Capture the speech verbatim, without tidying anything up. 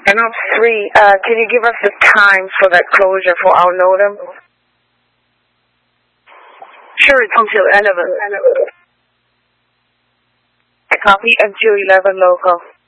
And on three, uh, can you give us the time for that closure for our NOTAM? Sure, it's until eleven. Copy until eleven local.